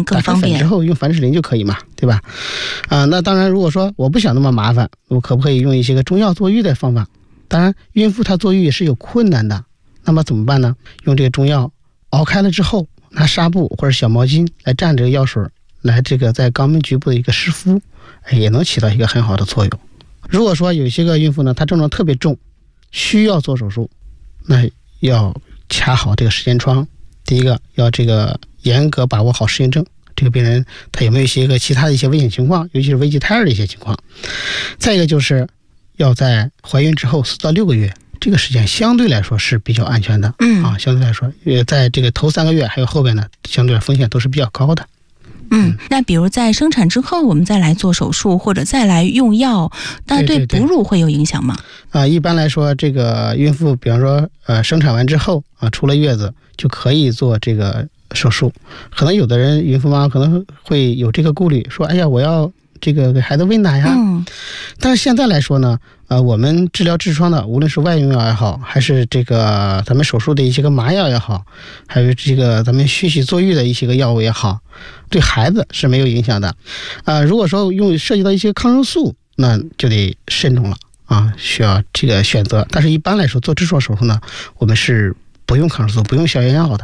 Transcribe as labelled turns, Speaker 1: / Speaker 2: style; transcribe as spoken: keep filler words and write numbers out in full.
Speaker 1: 更方便，
Speaker 2: 打成粉之后用凡士林就可以嘛，对吧？啊、呃，那当然，如果说我不想那么麻烦，我可不可以用一些个中药坐浴的方法？当然，孕妇她坐浴也是有困难的，那么怎么办呢？用这个中药熬开了之后，拿纱布或者小毛巾来蘸这个药水，来这个在肛门局部的一个湿敷，也能起到一个很好的作用。如果说有些个孕妇呢，她症状特别重，需要做手术，那要掐好这个时间窗。第一个要这个严格把握好适应症，这个病人他有没有一些个其他的一些危险情况，尤其是危及胎儿的一些情况。再一个就是要在怀孕之后四到六个月，这个时间相对来说是比较安全的，嗯啊，相对来说，呃，在这个头三个月还有后边呢，相对风险都是比较高的。
Speaker 1: 嗯，那比如在生产之后，我们再来做手术或者再来用药，那对哺乳会有影响吗？
Speaker 2: 啊、呃，一般来说，这个孕妇，比方说，呃，生产完之后啊，出了月子就可以做这个手术。可能有的人孕妇妈妈可能会有这个顾虑，说，哎呀，我要这个给孩子喂奶呀。嗯。但是现在来说呢，呃，我们治疗痔疮的，无论是外用药也好，还是这个咱们手术的一些个麻药也好，还有这个咱们续洗坐浴的一些个药物也好，对孩子是没有影响的。呃，如果说用涉及到一些抗生素，那就得慎重了啊，需要这个选择。但是一般来说，做痔疮手术呢，我们是不用抗生素、不用消炎药的。